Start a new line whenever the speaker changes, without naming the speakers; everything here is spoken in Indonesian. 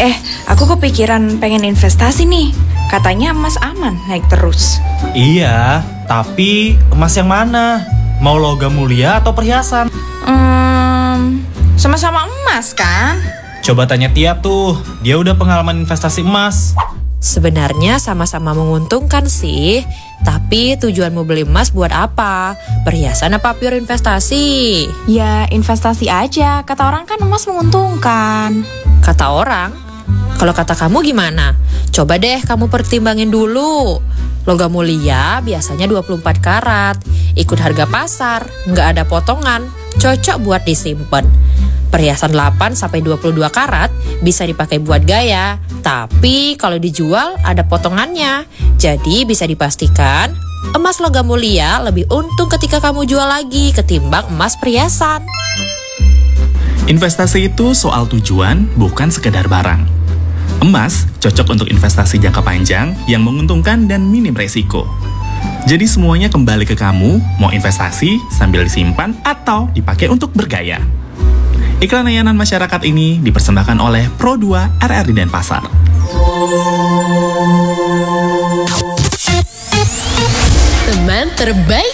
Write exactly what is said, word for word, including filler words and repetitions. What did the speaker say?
Eh, aku kepikiran pengen investasi nih. Katanya emas aman naik terus.
Iya, tapi emas yang mana? Mau logam mulia atau perhiasan?
Hmm, sama-sama emas kan?
Coba tanya Tia tuh, dia udah pengalaman investasi emas.
Sebenarnya sama-sama menguntungkan sih, tapi tujuanmu beli emas buat apa? Perhiasan apa pure investasi?
Ya, investasi aja. Kata orang kan emas menguntungkan.
Kata orang? Kalau kata kamu gimana? Coba deh kamu pertimbangin dulu. Logam mulia biasanya dua puluh empat karat, ikut harga pasar, nggak ada potongan, cocok buat disimpan. Perhiasan delapan sampai dua puluh dua karat bisa dipakai buat gaya, tapi kalau dijual ada potongannya. Jadi bisa dipastikan emas logam mulia lebih untung ketika kamu jual lagi ketimbang emas perhiasan.
Investasi itu soal tujuan, bukan sekedar barang. Emas cocok untuk investasi jangka panjang yang menguntungkan dan minim resiko. Jadi semuanya kembali ke kamu, mau investasi sambil disimpan atau dipakai untuk bergaya. Iklan layanan masyarakat ini dipersembahkan oleh Pro dua R R I Denpasar.
Teman terbaik